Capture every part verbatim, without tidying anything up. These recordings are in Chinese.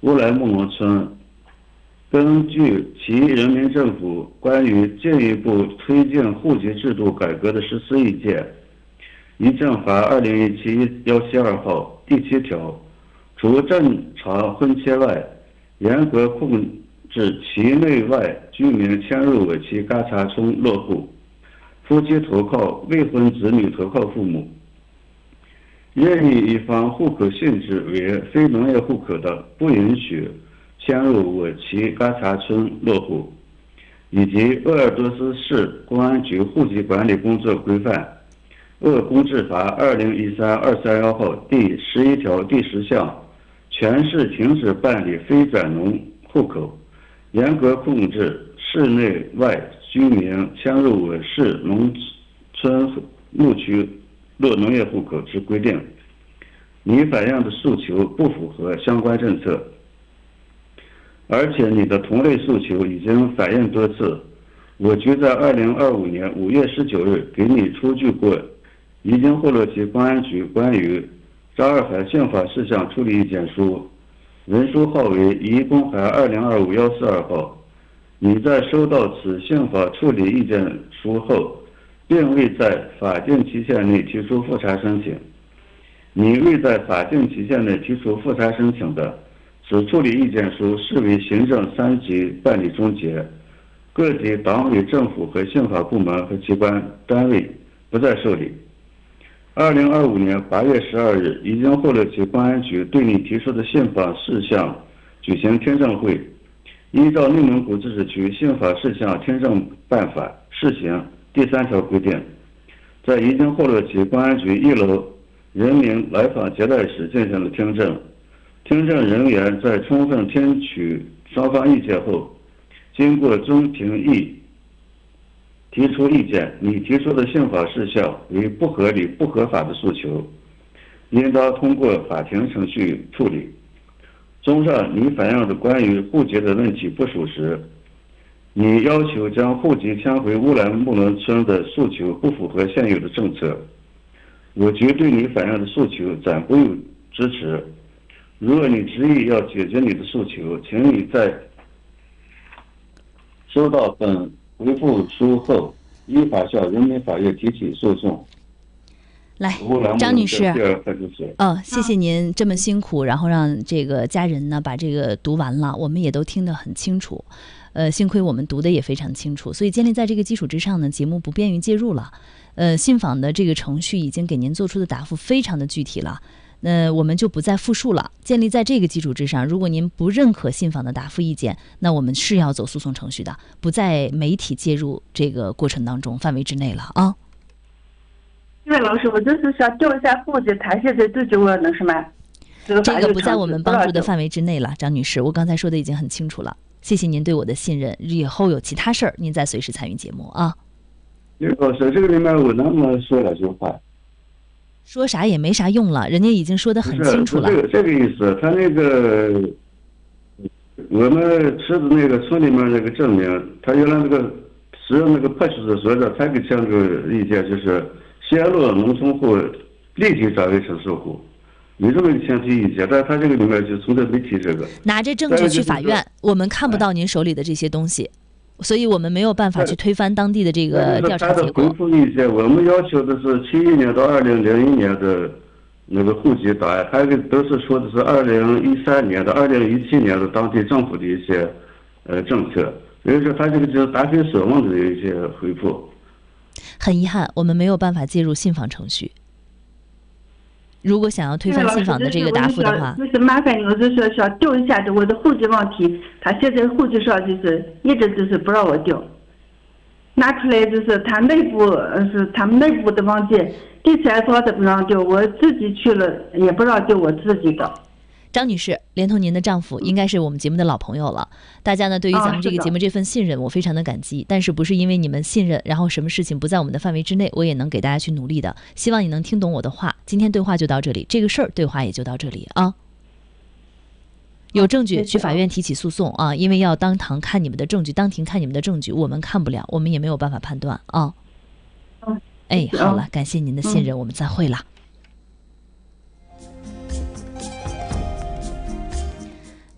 乌来木农村，根据其人民政府关于进一步推进户籍制度改革的十四意见，一政法二零一七幺七二号第七条，除正常婚期外，严格控制其内外居民迁入为其嘎查村落户，夫妻投靠未婚子女投靠父母，任意一方户口性质为非农业户口的，不允许迁入我其嘎查村落户，以及鄂尔多斯市公安局户籍管理工作规范鄂公制法二零一三二三幺号第十一条第十项，全市停止办理非转农户口，严格控制市内外居民迁入我市农村牧区落农业户口之规定。你反映的诉求不符合相关政策，而且你的同类诉求已经反映多次。我局在二零二五年五月十九日给你出具过宜京霍洛旗公安局关于张二海宪法事项处理意见书，文书号为宜公函二零二五幺四二号。你在收到此宪法处理意见书后，并未在法定期限内提出复查申请。你未在法定期限内提出复查申请的，此处理意见书视为行政三级办理终结，各级党委政府和宪法部门和机关单位不再受理。二零二五年八月十二日，宜京霍洛旗公安局对你提出的宪法事项举行听证会，依照内蒙古自治区宪法事项听证办法试行第三条规定，在宜京霍洛旗公安局一楼人民来访接待室进行了听证。听证人员在充分听取双方意见后，经过综评议提出意见，你提出的宪法事项为不合理不合法的诉求，应当通过法庭程序处理。综上，你反映的关于户籍的问题不属实，你要求将户籍迁回乌兰木农村的诉求不符合现有的政策，我局对你反映的诉求暂不予支持。如果你执意要解决你的诉求，请你在收到本回复书后，依法向人民法院提起诉讼。 来，张女士，哦，谢谢您这么辛苦，然后让这个家人呢把这个读完了，我们也都听得很清楚。呃，幸亏我们读的也非常清楚，所以建立在这个基础之上呢，节目不便于介入了。呃，信访的这个程序已经给您做出的答复非常的具体了，那、呃、我们就不再复述了。建立在这个基础之上，如果您不认可信访的答复意见，那我们是要走诉讼程序的，不在媒体介入这个过程当中范围之内了啊。 因为老师，我就是想调一下户籍，他现在对着我那什么，这个这个不在我们帮助的范围之内了，张女士，我刚才说的已经很清楚了，谢谢您对我的信任，以后有其他事儿您再随时参与节目啊。 老师，这个里面我能不能说两句话？ 说啥也没啥用了，人家已经说得很清楚了。 这个这个意思，他那个我们吃的那个村里面那个证明，他原来那个使用那个派出所的，他给这样个意见就是先落农村户立即转为城市户，有这么一个前提意见，但他这个里面就从来没提这个。 拿着证据去法院，我们看不到您手里的这些东西。所以我们没有办法去推翻当地的这个调查结果。 回复意见，我们要求的是七一年到二零零一年的那个户籍档案，他都是说的是二零一三年的、二零一七年的当地政府的一些呃政策，所以说他这个就是答非所问的一些回复。 很遗憾，我们没有办法介入信访程序。如果想要推翻信访的这个答复的话， 就是麻烦你，我就是想调一下我的户籍问题。他现在户籍上就是一直就是不让我调，拿出来就是他内部是他们内部的文件，第三方的不让调，我自己去了也不让调我自己的。 张女士，连同您的丈夫应该是我们节目的老朋友了，大家呢对于咱们这个节目这份信任我非常的感激，但是不是因为你们信任然后什么事情不在我们的范围之内我也能给大家去努力的，希望你能听懂我的话。今天对话就到这里，这个事儿对话也就到这里啊。有证据去法院提起诉讼啊，因为要当堂看你们的证据，当庭看你们的证据我们看不了，我们也没有办法判断啊。哎，好了，感谢您的信任，我们再会了。来，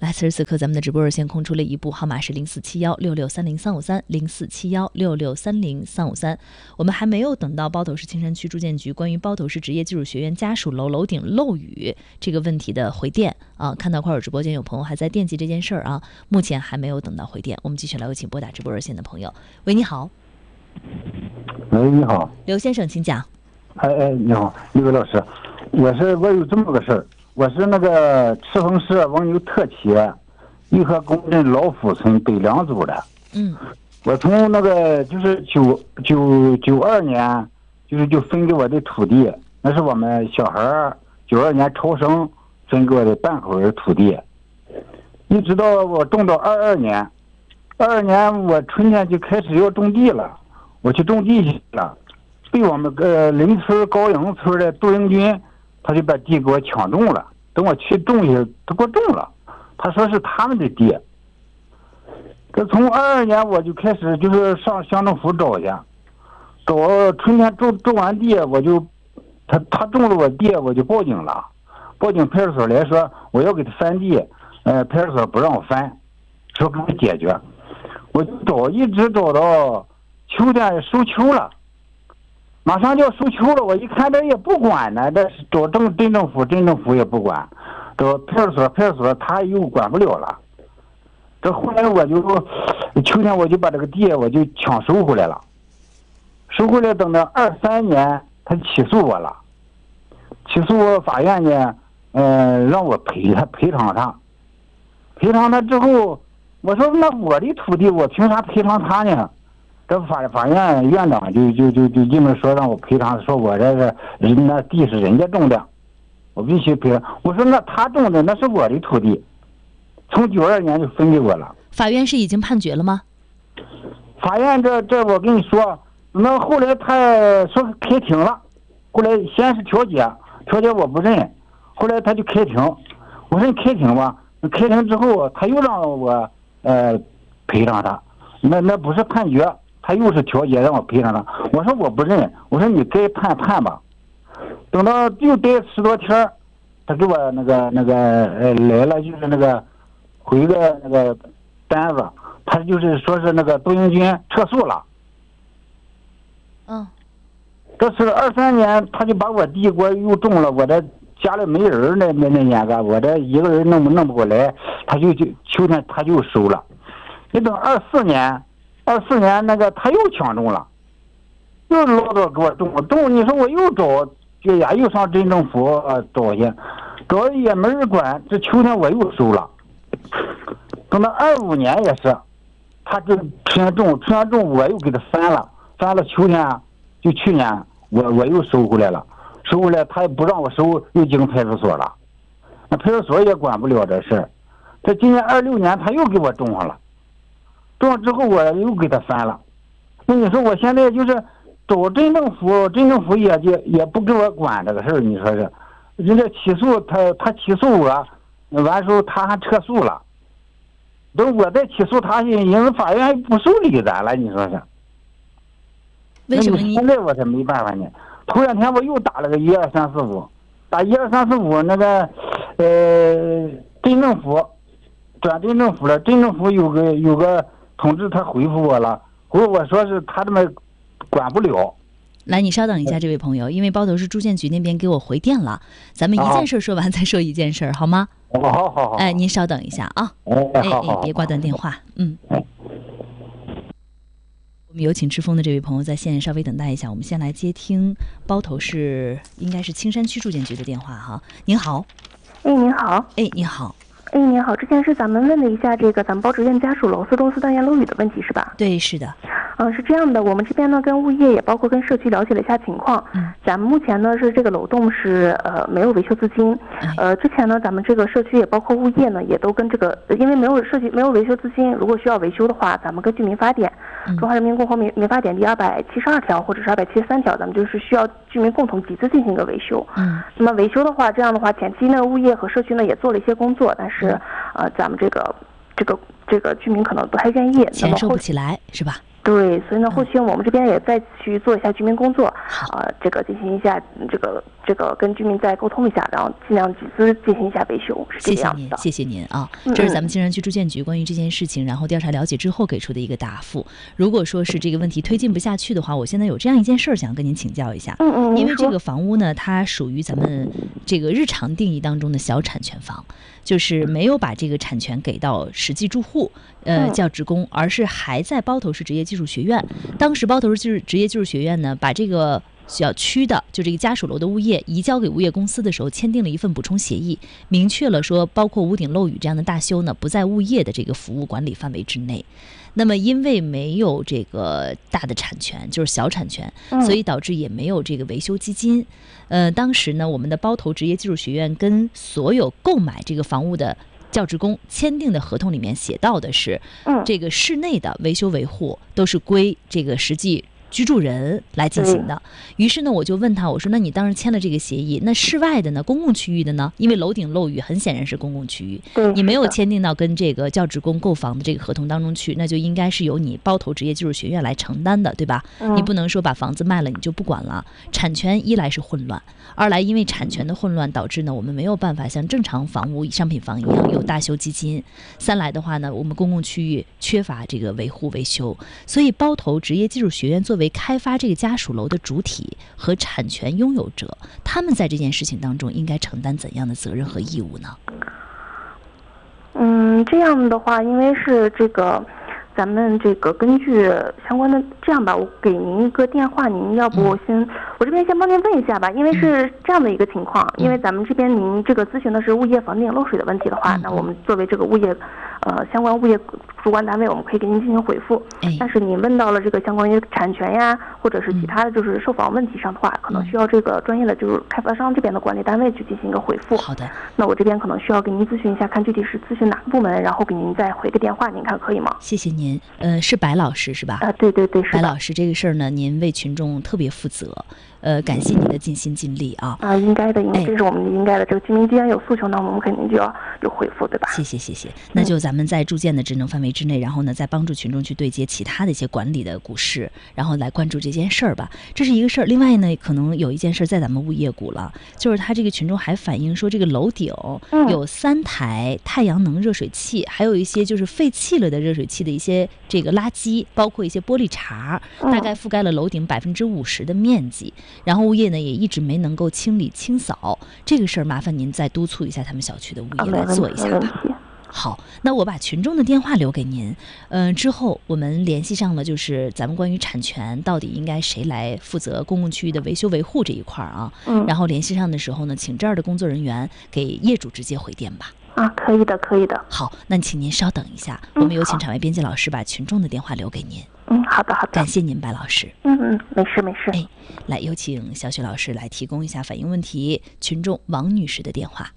来，此时此刻咱们的直播热线空出了一部，号码是零四七幺六六三零三五三零四七幺六六三零三五三。我们还没有等到包头市青山区住建局关于包头市职业技术学院家属楼楼顶漏雨这个问题的回电啊，看到快手直播间有朋友还在惦记这件事儿啊，目前还没有等到回电。我们继续来有请拨打直播热线的朋友。喂，你好。 喂，你好， 刘先生，请讲。 哎哎，你好，李伟老师，我是我有这么个事儿，我是那个赤峰市王牛特企义和公镇老府村北梁组的。 嗯， 我从那个就是九九九二年，就是就分给我的土地，那是我们小孩九二年超生分给我的半口人土地，一直到我种到二二年，二二年我春天就开始要种地了，我去种地去了。被我们呃邻村高营村的杜英军，他就把地给我抢中了。等我去种去，他给我种了，他说是他们的地。这从二二年我就开始就是上乡政府找去，找春天种种完地，我就他他种了我地，我就报警了，报警派出所来说我要给他翻地，呃派出所不让我翻，说给我解决，我就找一直找到秋天收秋了。马上就要收秋了，我一看这也不管呢，这找镇镇政府，镇政府也不管，找派出所，派出所他又管不了了。这后来我就秋天我就把这个地我就抢收回来了，收回来等到二三年他起诉我了，起诉我法院呢，呃让我赔他赔偿他，赔偿他之后，我说那我的土地我凭啥赔偿他呢？这法法院院长就就就就进门说让我赔偿，说我这个人那地是人家种的，我必须赔偿。我说那他种的那是我的土地，从九二年就分给我了。 法院是已经判决了吗？ 法院这这我跟你说，那后来他说开庭了，后来先是调解，调解我不认，后来他就开庭，我说你开庭吧，开庭之后他又让我呃赔偿他，那那不是判决。他又是调解让我赔偿他，我说我不认，我说你该判判吧。等到又待十多天，他给我那个那个呃来了，就是那个回个那个单子，他就是说是那个杜英军撤诉了。 嗯， 这是二三年，他就把我地给我又种了，我这家里没人那那那年个，我这一个人弄不弄不过来，他就就秋天他就收了。你等二四年。二四年那个他又抢中了，又唠叨给我种，种你说我又找，这呀又上镇政府呃找去，找也没人管。这秋天我又收了，等到二五年也是，他这春天种，春天种我又给他翻了，翻了秋天就去年我我又收回来了，收回来他也不让我收，又进派出所了，那派出所也管不了这事儿。这今年二六年他又给我种上了。种了之后我又给他翻了，那你说我现在就是找镇政府，镇政府也也也不给我管这个事儿，你说是，人家起诉他，他起诉我，完时候他还撤诉了，等我再起诉他，人家法院不受理咱了，你说是？ 为什么你？ 现在我才没办法呢。头两天我又打了个一二三四五，打一二三四五那个呃镇政府，转镇政府了，镇政府有个有个。同志他回复我了，回复我说是他这么管不了。 来，你稍等一下，这位朋友，因为包头市住建局那边给我回电了，咱们一件事说完再说一件事，好吗？ 好好好。 哎，您稍等一下啊。 哎哎哎，别挂断电话。嗯。我们有请赤峰的这位朋友在线稍微等待一下，我们先来接听包头市应该是青山区住建局的电话哈。您好。 哎，您好。 哎，你好。 哎，您好，之前是咱们问了一下这个咱们包职院家属楼四栋四单元漏雨的问题是吧？ 对，是的。 嗯，是这样的，我们这边呢跟物业也包括跟社区了解了一下情况。 嗯， 咱们目前呢是这个楼栋是呃没有维修资金。呃，之前呢咱们这个社区也包括物业呢也都跟这个，因为没有社区没有维修资金，如果需要维修的话，咱们根据民法典，嗯、中华人民共和国民民法典第二百七十二条或者是二百七十三条，咱们就是需要居民共同集资进行一个维修。 嗯， 那么维修的话，这样的话前期呢物业和社区呢也做了一些工作，但是、嗯、呃咱们这个这个这个居民可能不太愿意， 钱收不起来是吧？ 对，所以呢，后期我们这边也再去做一下居民工作，呃，这个进行一下这个这个跟居民再沟通一下，然后尽量集资进行一下维修，是这个样子的。 谢谢您，谢谢您啊！这是咱们金山区住建局关于这件事情，然后调查了解之后给出的一个答复。如果说是这个问题推进不下去的话，我现在有这样一件事儿想跟您请教一下。 嗯嗯， 因为这个房屋呢，它属于咱们这个日常定义当中的小产权房，就是没有把这个产权给到实际住户，呃，叫职工，而是还在包头市职业技术学院。当时包头市职业技术学院呢，把这个小区的就这个家属楼的物业移交给物业公司的时候，签订了一份补充协议，明确了说，包括屋顶漏雨这样的大修呢，不在物业的这个服务管理范围之内。那么因为没有这个大的产权，就是小产权，所以导致也没有这个维修基金。呃，当时呢，我们的包头职业技术学院跟所有购买这个房屋的教职工签订的合同里面写到的是，这个室内的维修维护都是归这个实际居住人来进行的。于是呢，我就问他，我说那你当时签了这个协议，那室外的呢，公共区域的呢？因为楼顶漏雨很显然是公共区域，你没有签订到跟这个教职工购房的这个合同当中去，那就应该是由你包头职业技术学院来承担的，对吧？你不能说把房子卖了你就不管了。产权一来是混乱，二来因为产权的混乱导致呢，我们没有办法像正常房屋商品房一样有大修基金。三来的话呢，我们公共区域缺乏这个维护维修，所以包头职业技术学院作为开发这个家属楼的主体和产权拥有者，他们在这件事情当中应该承担怎样的责任和义务呢？ 嗯，这样的话，因为是这个咱们这个根据相关的，这样吧，我给您一个电话，您要不我先、嗯、我这边先帮您问一下吧，因为是这样的一个情况，嗯、因为咱们这边您这个咨询的是物业房顶漏水的问题的话，嗯、那我们作为这个物业呃相关物业主管单位，我们可以给您进行回复。哎、但是您问到了这个相关于产权呀，或者是其他的就是售房问题上的话，嗯、可能需要这个专业的就是开发商这边的管理单位去进行一个回复。 好的。 那我这边可能需要给您咨询一下，看具体是咨询哪个部门，然后给您再回个电话，您看可以吗？ 谢谢您。呃，是白老师是吧？ 啊，对对对，是白老师，这个事儿呢，您为群众特别负责，呃，感谢您的尽心尽力啊。 啊，应该的，应该这是我们应该的。这个居民既然有诉求呢，我们肯定就要有回复，对吧？ 谢谢谢谢。那就咱们在住建的职能范围之内，然后呢，再帮助群众去对接其他的一些管理的股市，然后来关注这件事儿吧。这是一个事儿。另外呢，可能有一件事在咱们物业股了，就是他这个群众还反映说，这个楼顶有三台太阳能热水器，还有一些就是废弃了的热水器的一些这个垃圾，包括一些玻璃碴，大概覆盖了楼顶百分之五十的面积。然后物业呢也一直没能够清理清扫，这个事儿麻烦您再督促一下他们小区的物业来做一下吧。好，那我把群众的电话留给您，嗯、呃，之后我们联系上了，就是咱们关于产权到底应该谁来负责公共区域的维修维护这一块啊，嗯，然后联系上的时候呢，请这儿的工作人员给业主直接回电吧。 啊，可以的，可以的。 好，那请您稍等一下，嗯、我们有请场外编辑老师把群众的电话留给您。 嗯，好的，好的。 感谢您，白老师。 嗯嗯，没事没事。 哎，来有请小雪老师来提供一下反映问题群众王女士的电话。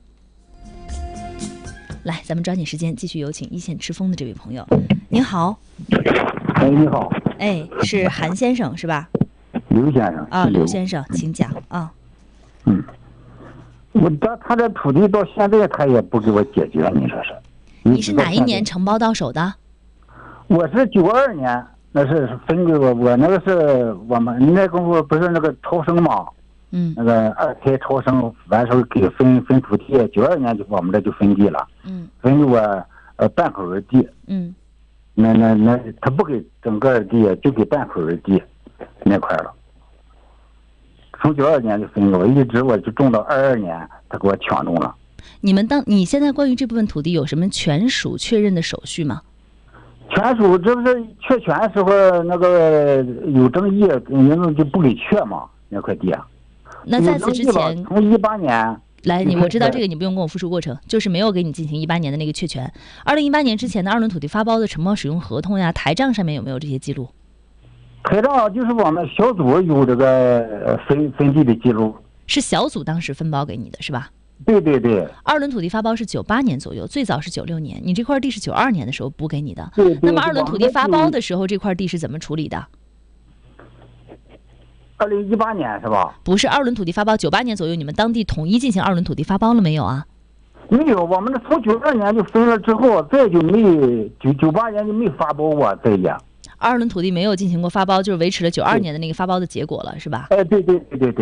来，咱们抓紧时间，继续有请一线吃风的这位朋友。您好。 哎，你好。 哎，是韩先生是吧？ 刘先生。 啊，刘先生，请讲啊。 嗯。我这他这土地到现在他也不给我解决，你说是？ 你是哪一年承包到手的？ 我是九二年，那是分给我，我那个是我们那功夫不是那个超生嘛， 嗯， 那个二胎超生完时候给分分土地，九二年就我们这就分地了， 嗯， 分给我呃半口儿地， 嗯， 那那那他不给整个地，就给半口儿地那块了。从九二年就分给我，一直我就种到二二年，他给我抢中了。 你们当你现在关于这部分土地有什么权属确认的手续吗？ 权属这不是确权时候那个有争议，人们就不给确嘛那块地。 那在此之前， 从一八年来，你我知道这个，你不用跟我复述过程，就是没有给你进行一八年的那个确权。二零一八年之前的二轮土地发包的承包使用合同呀，台账上面有没有这些记录？ 台账就是我们小组有这个分分地的记录， 是小组当时分包给你的是吧？ 对对对。 二轮土地发包是九八年左右，最早是九六年，你这块地是九二年的时候补给你的。 对对。 那么二轮土地发包的时候，这块地是怎么处理的？ 二零一八年是吧？ 不是，二轮土地发包九八年左右，你们当地统一进行二轮土地发包了没有啊？ 没有，我们从九二年就分了之后，再就没九九八年就没发包过再也。 二轮土地没有进行过发包，就是维持了九二年的那个发包的结果了，是吧？ 哎，对对对对对。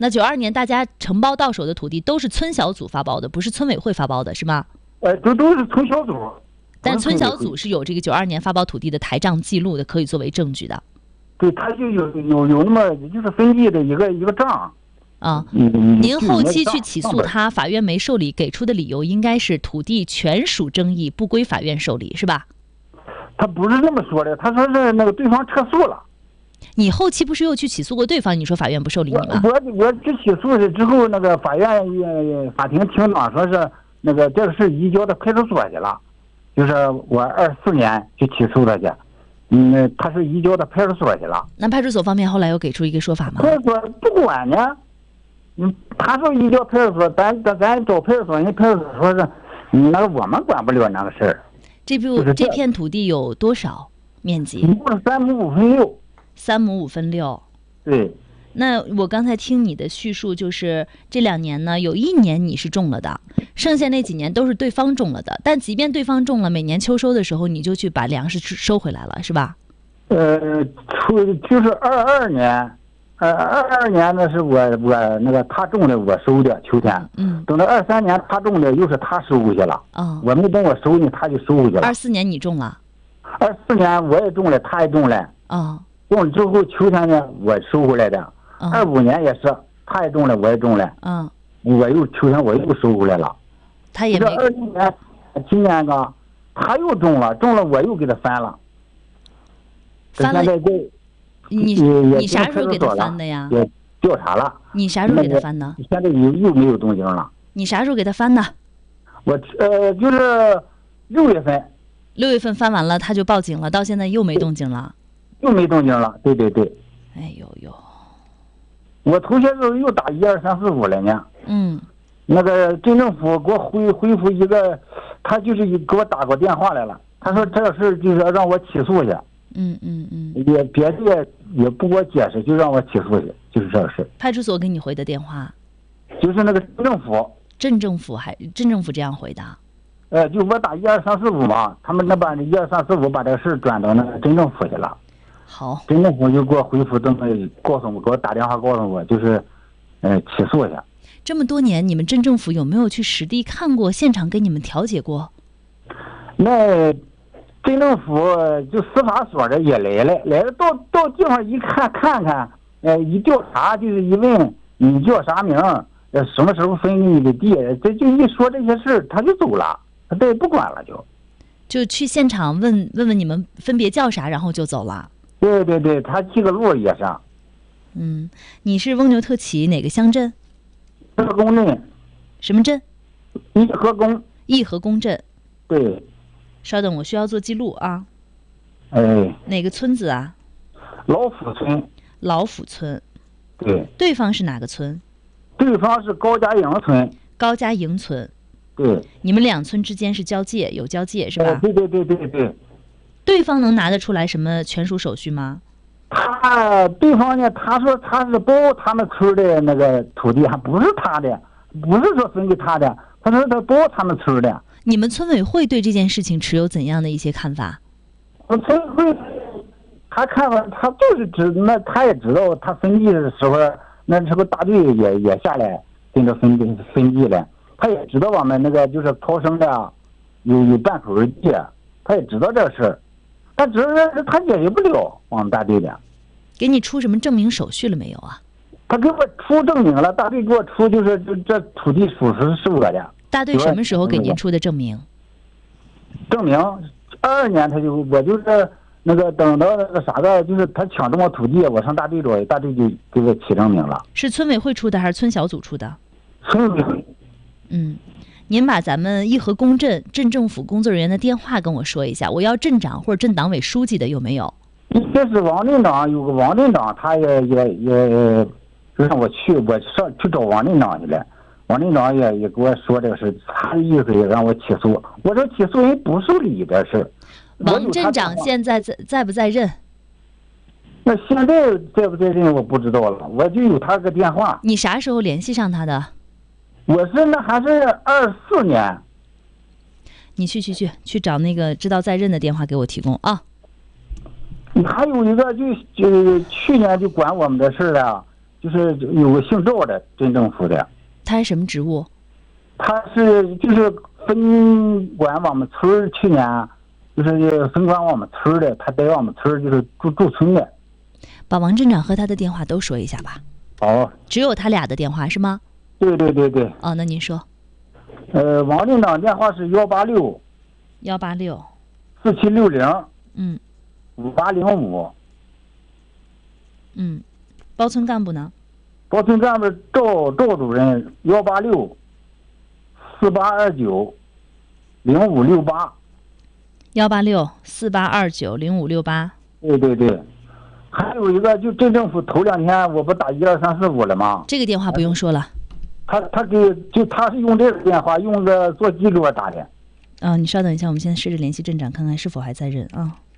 那九二年大家承包到手的土地都是村小组发包的，不是村委会发包的，是吗？ 呃，都都是村小组。 但村小组是有这个九二年发包土地的台账记录的，可以作为证据的。 对，他就有有有那么就是分地的一个一个账。 啊，您后期去起诉他，法院没受理，给出的理由应该是土地权属争议，不归法院受理，是吧？ 他不是这么说的，他说是那个对方撤诉了。 你后期不是又去起诉过对方？你说法院不受理你吗？ 我我我去起诉了之后，那个法院法庭听到说是那个这个事移交到派出所去了，就是我二四年去起诉他去，嗯，他是移交到派出所去了。 那派出所方面后来又给出一个说法吗？ 派出所不管呢。嗯，他说移交派出所，咱咱咱找派出所，人派出所说是，嗯，那个我们管不了那个事儿。 这部、就是、这片土地有多少面积？ 一共三亩五分六。 三亩五分六。 对。 那我刚才听你的叙述，就是这两年呢，有一年你是种了的，剩下那几年都是对方种了的。但即便对方种了，每年秋收的时候，你就去把粮食收回来了，是吧？ 呃，出就是二二年。呃，二二年呢是我我那个他种的我收的秋天， 嗯， 等到二三年他种的又是他收回去了， 哦， 我没等我收呢他就收回去了。 二四年你种了， 二四年我也种了，他也种了， 哦， 种了之后秋天呢我收回来的，二五、哦、年也是他也种了我也种了， 嗯， 我又秋天我又收回来了， 他也没。 二一年今年个他又种了，种了我又给他翻了， 翻了。 现在这。 你你啥时候给他翻的呀？ 也调查了。 你啥时候给他翻的？ 现在又又没有动静了。 你啥时候给他翻的？ 我呃就是六月份。 六月份翻完了，他就报警了，到现在又没动静了。 又没动静了，对对对。 哎呦呦！ 我头些时候又打一二三四五了呢。 嗯。 那个镇政府给我回回复一个，他就是给我打过电话来了，他说这事就是要让我起诉去。 嗯嗯嗯， 也别的也也不给我解释，就让我起诉去，就是这个事。 派出所给你回的电话， 就是那个镇政府。 镇政府还镇政府这样回的？ 呃，就我打一二三四五嘛，他们那把一二三四五把这个事转到那个镇政府去了。 好， 镇政府就给我回复，这么告诉我，给我打电话告诉我，就是，呃，起诉去。 这么多年，你们镇政府有没有去实地看过现场，给你们调解过？ 那。镇政府就司法所的也来了，来了到到地方一看看看，呃，一调查就是一问你叫啥名，呃，什么时候分给你的地，这就一说这些事他就走了，他也不管了就。 就去现场问问问你们分别叫啥，然后就走了。 对对对，他记个录也上。 嗯，你是翁牛特旗哪个乡镇？ 义和宫镇。 什么镇？ 义和宫。 义和宫镇。 对。 稍等，我需要做记录啊。 哎。 哪个村子啊？ 老府村。 老府村。 对。 对方是哪个村？ 对方是高家营村。 高家营村。 对。 你们两村之间是交界，有交界是吧？ 哎、对对对对对。 对方能拿得出来什么权属手续吗？ 他对方呢？他说他是包他们村的那个土地，还不是他的，不是说分给他的。他说他包他们村的。 你们村委会对这件事情持有怎样的一些看法？ 我村委会他看法，他就是知那他也知道，他分地的时候，那时候大队也也下来跟着分地分地了。他也知道我们那个就是逃生的有有半口地，他也知道这事儿，但只是他解决不了我们大队的。 给你出什么证明手续了没有啊？ 他给我出证明了，大队给我出就是这这土地属实是我的。 大队什么时候给您出的证明？ 证明二二年他就我就是那个等到那个啥个，就是他抢中我土地，我上大队找，大队就给我起证明了。 是村委会出的还是村小组出的？ 村委会。 嗯，您把咱们义和宫镇镇政府工作人员的电话跟我说一下，我要镇长或者镇党委书记的有没有？ 一开始王镇长有个王镇长，他也也也就让我去，我上去找王镇长去了。王镇长也也跟我说这个事，他的意思也让我起诉。我说起诉人不受理这事。 王镇长现在在在不在任？ 那现在在不在任我不知道了，我就有他个电话。 你啥时候联系上他的？ 我是那还是二四年。 你去去去去找那个知道在任的电话给我提供啊。 还有一个就就去年就管我们的事啊， 就是有个姓赵的镇政府的。 他是什么职务？ 他是就是分管我们村去年就是分管我们村的，他在我们村就是驻驻村的。 把王镇长和他的电话都说一下吧。 哦， 只有他俩的电话是吗？ 对对对对。 哦，那您说。 呃，王镇长电话是幺八六幺八六四七六零嗯五八零五。 嗯，包村干部呢？ 包村干部赵赵主任幺八六四八二九零五六八。 幺八六四八二九零五六八。 对对对。还有一个，就镇政府头两天我不打一二三四五了吗？ 这个电话不用说了。 他他给就他是用这个电话，用个座机给我打的。 啊、哦，你稍等一下，我们先试着联系镇长，看看是否还在任啊。